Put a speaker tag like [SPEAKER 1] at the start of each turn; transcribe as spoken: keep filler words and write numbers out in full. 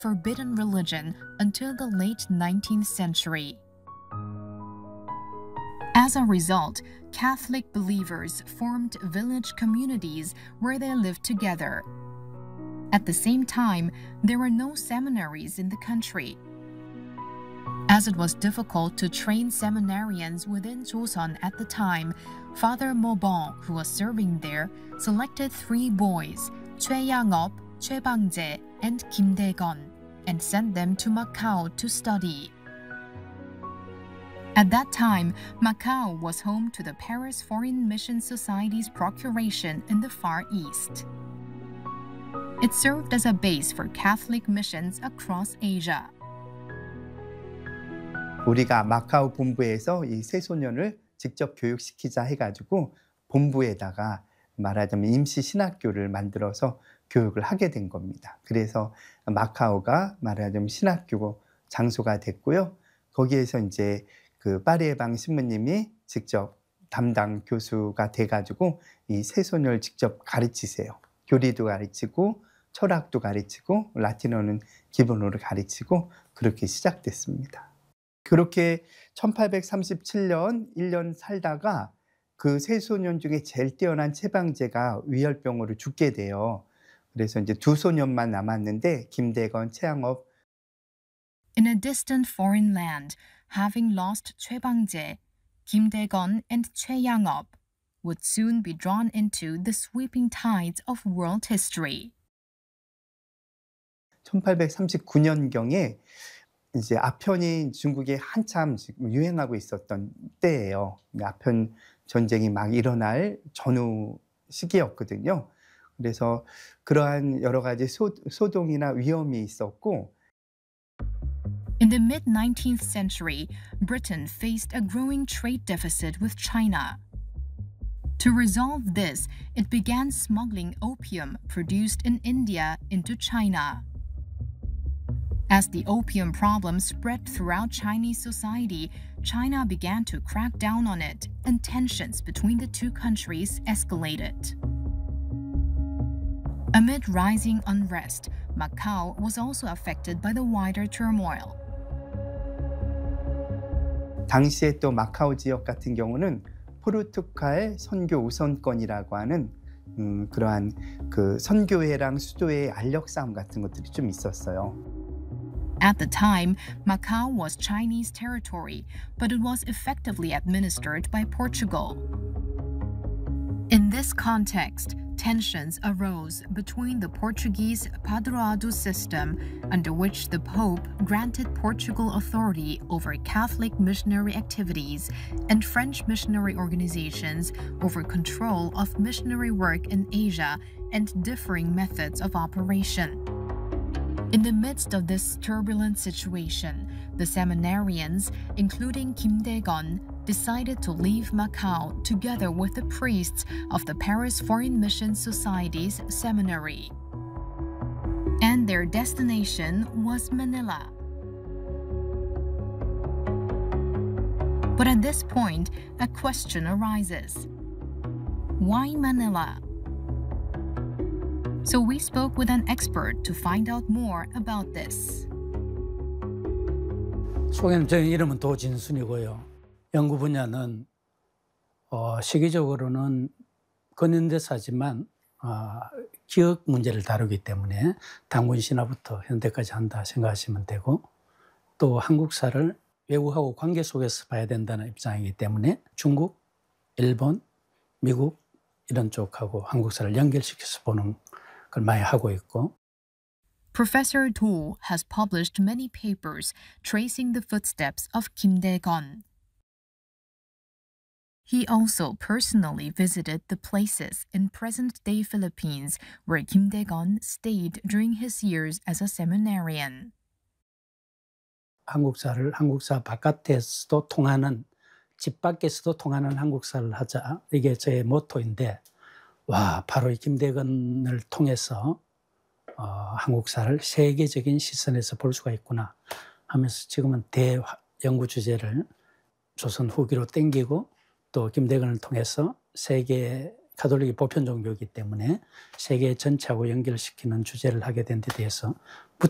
[SPEAKER 1] forbidden religion until the late nineteenth century. As a result, Catholic believers formed village communities where they lived together. At the same time, there were no seminaries in the country. As it was difficult to train seminarians within Joseon at the time, Father Mobon, who was serving there, selected three boys, Choi Yang-up, Choi Bang-jae, and Kim Dae-gon, and sent them to Macau to study. At that time, Macau was home to the Paris Foreign Mission Society's procuration in the Far East. It served as a base for Catholic missions across Asia.
[SPEAKER 2] 우리가 마카오 본부에서 이 새소년을 직접 교육시키자 해가지고 본부에다가 말하자면 임시 신학교를 만들어서 교육을 하게 된 겁니다. 그래서 마카오가 말하자면 신학교 장소가 됐고요. 거기에서 이제 그 파리에방 신부님이 직접 담당 교수가 돼가지고 이 새소년을 직접 가르치세요. 교리도 가르치고 철학도 가르치고 라틴어는 기본으로 가르치고 그렇게 시작됐습니다. 그렇게 천팔백삼십칠 년 일 년 살다가 그 새소년 중에 제일 뛰어난 최방제가 위혈병으로 죽게 돼요. 그래서 이제 두 소년만 남았는데 김대건, 최양업.
[SPEAKER 1] In a distant foreign land, having lost Choi Bang-jae, Kim Dae-gon and Choi Yang-up would soon be drawn into the sweeping tides of world history.
[SPEAKER 2] 천팔백삼십구 년경에 이제 아편이 중국에 한참 지금 유행하고 있었던 때예요. 아편 전쟁이 막 일어날 전후 시기였거든요. 그래서 그러한 여러 가지 소, 소동이나 위험이 있었고.
[SPEAKER 1] In the mid-nineteenth century, Britain faced a growing trade deficit with China. To resolve this, it began smuggling opium produced in India into China. As the opium problem spread throughout Chinese society, China began to crack down on it, and tensions between the two countries escalated. Amid rising unrest, Macau was also affected by the wider turmoil.
[SPEAKER 2] 당시에 또 마카오 지역 같은 경우는 포르투갈 선교 우선권이라고 하는 음, 그러한 그 선교회랑 수도회의 알력 싸움 같은 것들이 좀 있었어요.
[SPEAKER 1] At the time, Macau was Chinese territory, but it was effectively administered by Portugal. In this context, tensions arose between the Portuguese Padroado system, under which the Pope granted Portugal authority over Catholic missionary activities, and French missionary organizations over control of missionary work in Asia and differing methods of operation. In the midst of this turbulent situation, the seminarians, including Kim Dae-gon, decided to leave Macau together with the priests of the Paris Foreign Mission Society's seminary. And their destination was Manila. But at this point, a question arises. Why Manila? So we spoke with an expert to find out more about this.
[SPEAKER 3] 소개는 제 이름은 도진순이고요. 연구 분야는 어, 시기적으로는 근현대사지만 어, 기억 문제를 다루기 때문에 단군 신화부터 현대까지 한다 생각하시면 되고, 또 한국사를 외국하고 관계 속에서 봐야 된다는 입장이기 때문에 중국, 일본, 미국 이런 쪽하고 한국사를 연결시켜서 보는 걸 많이 하고 있고.
[SPEAKER 1] Professor Do has published many papers tracing the footsteps of Kim Dae-gon. He also personally visited the places in present-day Philippines where Kim Dae-gon stayed during his years as a seminarian.
[SPEAKER 3] 한국사를 한국사 바깥에서도 통하는, 집 밖에서도 통하는 한국사를 하자. 이게 제 모토인데, 와, 바로 이 김대건을 통해서 어, 한국사를 세계적인 시선에서 볼 수가 있구나 하면서 지금은 대연구 주제를 조선 후기로 땡기고, 또 김대건을 통해서 세계 가톨릭이 보편 종교이기 때문에 세계 전체하고 연결시키는 주제를 하게 된 데 대해서